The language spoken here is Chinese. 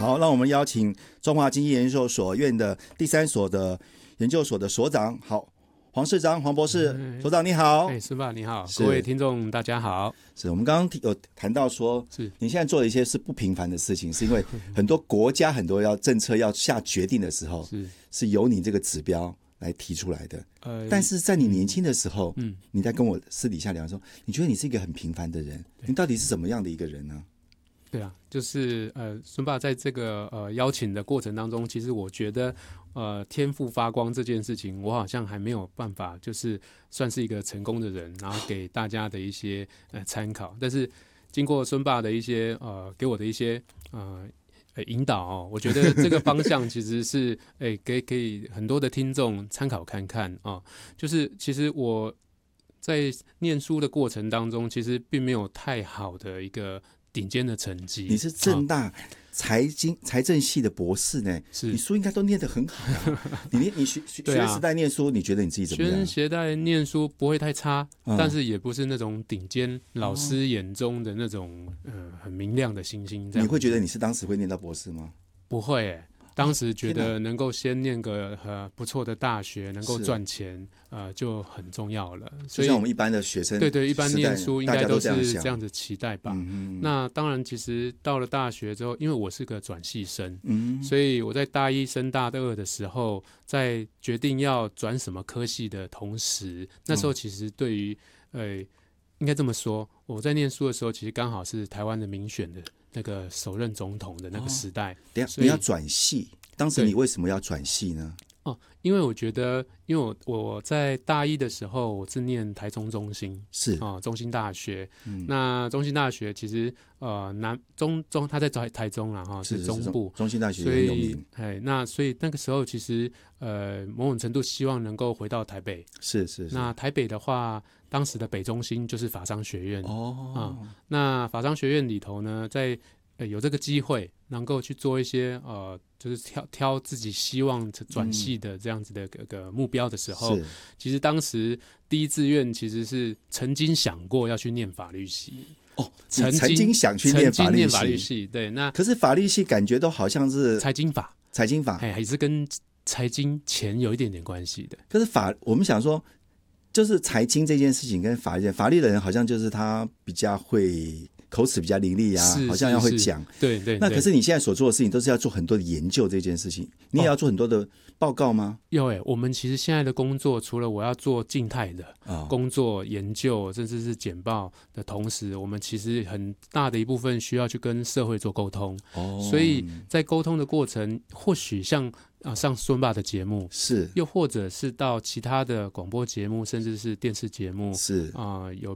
好，让我们邀请中华经济研究所院的第3所的研究所的所长，好，黄世章黄博士，所长你好。 孙爸你好，各位听众大家好。 是我们刚刚有谈到说，是你现在做的一些是不平凡的事情，是因为很多国家很多政策要下决定的时候，是由你这个指标来提出来的。但是在你年轻的时候，你在跟我私底下聊说，你觉得你是一个很平凡的人，你到底是怎么样的一个人呢？ 对啊，就是孙爸在这个邀请的过程当中，其实我觉得天赋发光这件事情，我好像还没有办法，就是算是一个成功的人，然后给大家的一些参考。但是经过孙爸的一些给我的一些引导哦，我觉得这个方向其实是给很多的听众参考看看啊。就是其实我在念书的过程当中，其实并没有太好的一个顶尖的成绩。 你是政大财政系的博士呢，你书应该都念得很好啊。你学生时代念书，你觉得你自己怎么样？ 学生时代念书不会太差，但是也不是那种顶尖老师眼中的那种很明亮的星星。 你会觉得你是当时会念到博士吗？ 不会当时觉得能够先念个不错的大学，能够赚钱就很重要了。所以像我们一般的学生， 对，一般念书应该都是这样子期待吧。那当然，其实到了大学之后，因为我是个转系生，所以我在大一升大二的时候，在决定要转什么科系的同时，那时候其实对于应该这么说，我在念书的时候，其实刚好是台湾的民选的那个首任总统的那个时代。 等一下你要转系，当时你为什么要转系呢？ 因为我觉得，因为我在大一的时候，我是念台中中心，中兴大学。那中兴大学其实它在台中啦，是中部， 中兴大学很有名。 所以那个时候其实某种程度希望能够回到台北。 是。 那台北的话，当时的北中心就是法商学院。那法商学院里头呢，在有这个机会能够去做一些就是挑自己希望转系的这样子的个目标的时候，其实当时第一志愿其实是曾经想过要去念法律系。 曾经想去念法律系， 对。那可是法律系感觉都好像是财经法，还是跟财经钱有一点点关系的。 可是我们想说，就是财经这件事情跟法律的人好像就是他比较会。口齿比较伶俐啊，好像要会讲。 对。 那可是你现在所做的事情都是要做很多的研究这件事情，你也要做很多的报告吗？ 有我们其实现在的工作，除了我要做静态的工作研究，甚至是简报的同时，我们其实很大的一部分需要去跟社会做沟通。所以在沟通的过程，或许像上孙爸的节目，又或者是到其他的广播节目，甚至是电视节目，有